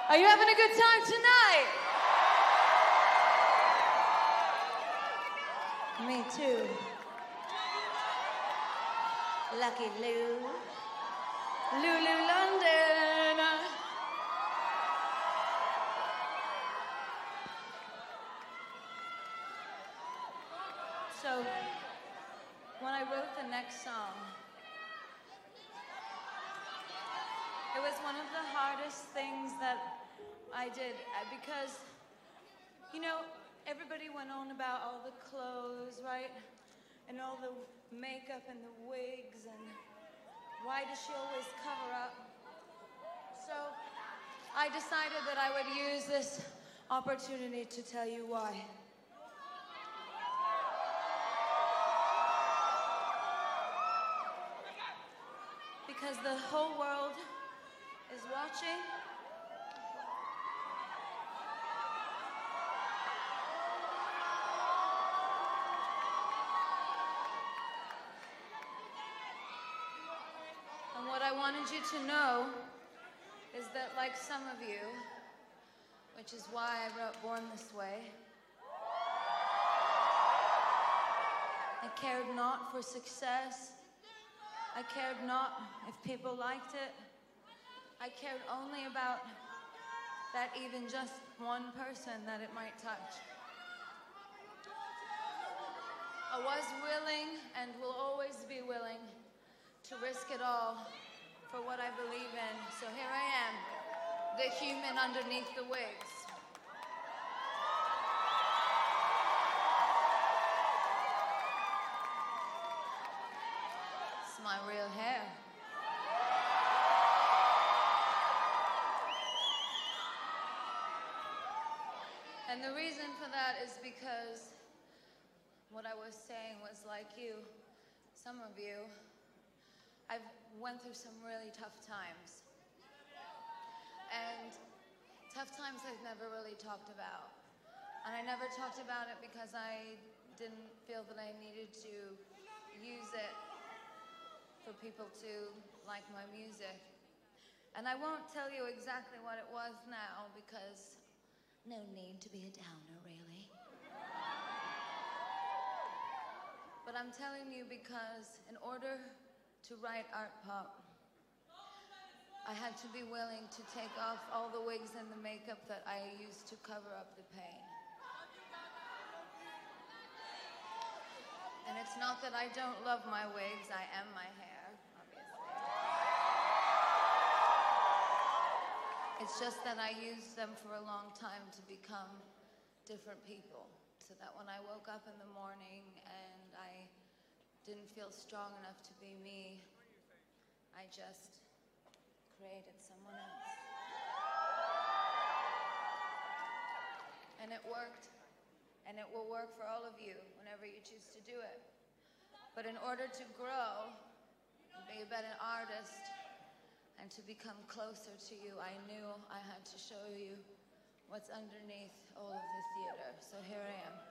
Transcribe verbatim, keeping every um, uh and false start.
Are you having a good time tonight? Me too. Lucky Lou. Lulu London. So, when I wrote the next song, it was one of the hardest things that I did because, you know, everybody went on about all the clothes, right? And all the makeup and the wigs and why does she always cover up? So I decided that I would use this opportunity to tell you why. Because the whole world is watching. And what I wanted you to know is that, like some of you, which is why I wrote Born This Way, I cared not for success. I cared not if people liked it. I cared only about that even just one person that it might touch. I was willing and will always be willing to risk it all for what I believe in. So here I am, the human underneath the wigs. It's my real hair. And the reason for that is because what I was saying was, like you, some of you, I've went through some really tough times. And tough times I've never really talked about. And I never talked about it because I didn't feel that I needed to use it for people to like my music. And I won't tell you exactly what it was now because no need to be a downer, really. But I'm telling you because in order to write art pop, I had to be willing to take off all the wigs and the makeup that I used to cover up the pain. And it's not that I don't love my wigs, I am my hair, obviously. It's just that I used them for a long time to become different people, so that when I woke up in the morning and I didn't feel strong enough to be me, I just created someone else. And it worked, and it will work for all of you whenever you choose to do it. But in order to grow, and be a better artist, and to become closer to you, I knew I had to show you what's underneath all of the theater. So here I am.